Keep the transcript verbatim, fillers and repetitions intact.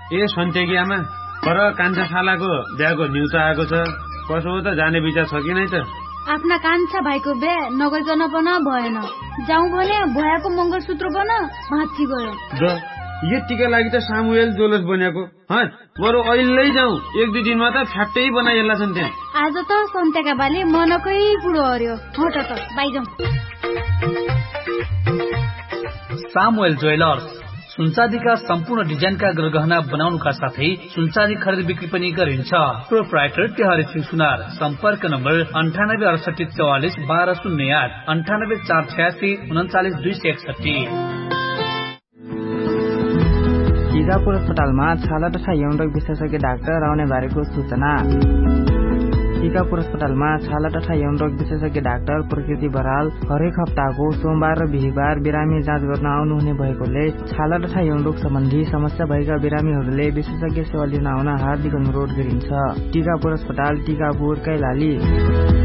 ए सन्तेकी आमा, पर कान्छा शालाको बिहाको न्युता आएको छ। कसो हो त, जाने विचार छ कि नै त? आफ्ना कान्छा भाइको बिहा नगइकन पनि भएन। जाउँ भने भयाको मङ्गलसूत्र बन भाँची गयो। द यतिका लागि त सामुएल जोलस बनेको। बरु अहिले जाउँ, एक दुई दिनमा त फ्याट्टै बनाइएला छन् त्यहाँ। आज त सन्तेका बाले मनकै कुरो हर्यो। हट त बाइजाउँ। सामुएल ज्वेलर्स सुनचाँदीका सम्पूर्ण डिजाइनका गृहगहना बनाउनुका साथै सुनचाँदी खरिद बिक्री पनि गरिन्छ। प्रोप्राइटर टेहरी सिंह सुनार। सम्पर्क नम्बर अन्ठानब्बे अडसठी चौवालिस बाह्र शून्य आठ अन्ठानब्बे चार छयासी उन्चालिस दुई सय एकसठी। टिकापुर अस्पतालमा छाला तथा यौन रोग विशेषज्ञ डाक्टर आउने बारेको सूचना। टिकापुर अस्पतालमा छाला तथा यौन रोग विशेषज्ञ डाक्टर प्रकृति बराल हरेक हप्ताको सोमबार र बिहिबार बिरामी जाँच गर्न आउनुहुने भएकोले छाला तथा यौन रोग सम्बन्धी समस्या भएका बिरामीहरूले विशेषज्ञ सेवा लिन आउन हार्दिक अनुरोध गरिन्छ। टिकापुर अस्पताल, टिकापुर, कैलाली।